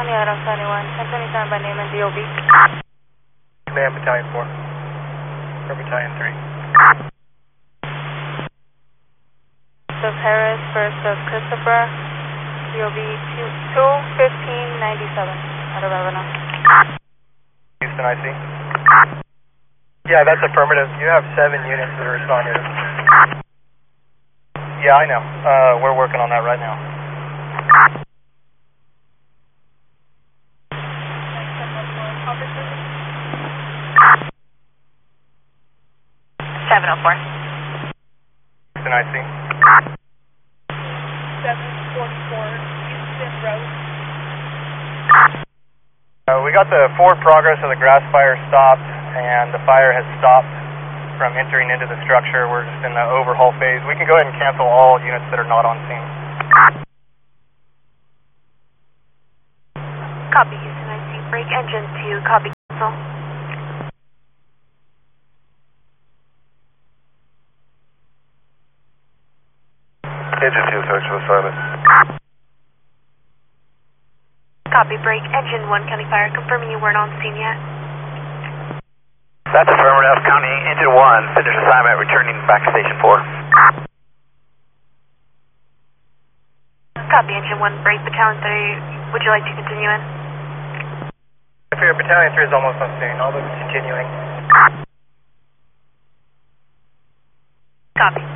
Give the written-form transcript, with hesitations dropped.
County out of 71, 1027 by name and DOB. Command Battalion 4. Or Battalion 3. Of Harris, first of Christopher, DOB 21597 out of Avenel. Houston, I see. Yeah, that's affirmative. You have 7 units that are responding. Yeah, I know. We're working on that right now. 704. Houston, I see. 744 Houston Road. We got the forward progress of the grass fire stopped, and the fire has stopped from entering into the structure. We're just in the overhaul phase. We can go ahead and cancel all units that are not on scene. Copy, Houston, I see. Brake engine 2, copy, cancel. Engine 2, search for assignment. Copy, brake engine 1, County Fire, confirming you weren't on scene yet. That's affirmative. County engine 1, finish assignment, returning back to station 4. Copy, engine 1, brake battalion 3, would you like to continue in? If your Battalion 3 is almost on scene, I'll be continuing. Copy.